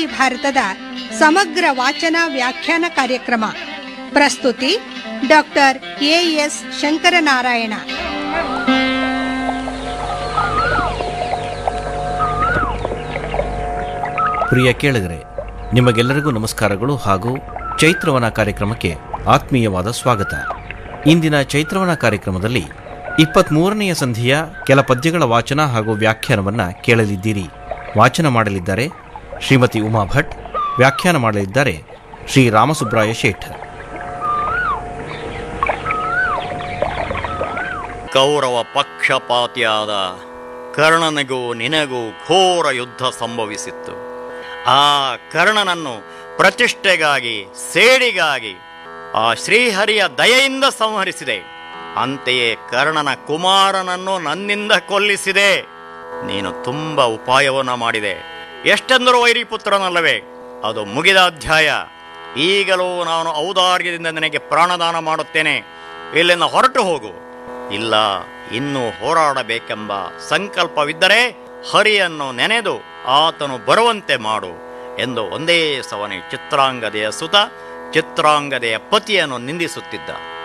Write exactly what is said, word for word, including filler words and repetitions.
ಭಾರತದ ಸಮಗ್ರ ವಾಚನ ವ್ಯಾಖ್ಯಾನ ಕಾರ್ಯಕ್ರಮ. ಪ್ರಸ್ತುತಿ ಡಾಕ್ಟರ್ ಎ ಎಸ್ ಶಂಕರನಾರಾಯಣ. ಪ್ರಿಯ ಕೇಳಿದರೆ, ನಿಮಗೆಲ್ಲರಿಗೂ ನಮಸ್ಕಾರಗಳು ಹಾಗೂ ಚೈತ್ರವನ ಕಾರ್ಯಕ್ರಮಕ್ಕೆ ಆತ್ಮೀಯವಾದ ಸ್ವಾಗತ. ಇಂದಿನ ಚೈತ್ರವನ ಕಾರ್ಯಕ್ರಮದಲ್ಲಿ ಇಪ್ಪತ್ತ್ಮೂರನೆಯ ಸಂಧಿಯ ಕೆಲ ಪದ್ಯಗಳ ವಾಚನ ಹಾಗೂ ವ್ಯಾಖ್ಯಾನವನ್ನು ಕೇಳಲಿದ್ದೀರಿ. ವಾಚನ ಮಾಡಲಿದ್ದಾರೆ ಶ್ರೀಮತಿ ಉಮಾ ಭಟ್, ವ್ಯಾಖ್ಯಾನ ಮಾಡಲಿದ್ದಾರೆ ಶ್ರೀ ರಾಮಸುಬ್ರಾಯ ಶೇಠ್. ಕೌರವ ಪಕ್ಷಪಾತಿಯಾದ ಕರ್ಣನಿಗೂ ನಿನಗೂ ಘೋರ ಯುದ್ಧ ಸಂಭವಿಸಿತ್ತು. ಆ ಕರ್ಣನನ್ನು ಪ್ರತಿಷ್ಠೆಗಾಗಿ, ಸೇಡಿಗಾಗಿ ಆ ಶ್ರೀಹರಿಯ ದಯೆಯಿಂದ ಸಂಹರಿಸಿದೆ. ಅಂತೆಯೇ ಕರ್ಣನ ಕುಮಾರನನ್ನು ನನ್ನಿಂದ ಕೊಲ್ಲಿಸಿದೆ. ನೀನು ತುಂಬ ಉಪಾಯವನ್ನು ಮಾಡಿದೆ. ಎಷ್ಟೆಂದರೂ ವೈರಿಪುತ್ರನಲ್ಲವೇ? ಅದು ಮುಗಿದ ಅಧ್ಯಾಯ. ಈಗಲೂ ನಾನು ಔದಾರ್ಯದಿಂದ ನಿನಗೆ ಪ್ರಾಣದಾನ ಮಾಡುತ್ತೇನೆ. ಇಲ್ಲಿಂದ ಹೊರಟು ಹೋಗು. ಇಲ್ಲ, ಇನ್ನೂ ಹೋರಾಡಬೇಕೆಂಬ ಸಂಕಲ್ಪವಿದ್ದರೆ ಹರಿಯನ್ನು ನೆನೆದು ಆತನು ಬರುವಂತೆ ಮಾಡು ಎಂದು ಒಂದೇ ಸವನೆ ಚಿತ್ರಾಂಗದೆಯ ಸುತ ಚಿತ್ರಾಂಗದೆಯ ಪತಿಯನ್ನು ನಿಂದಿಸುತ್ತಿದ್ದ.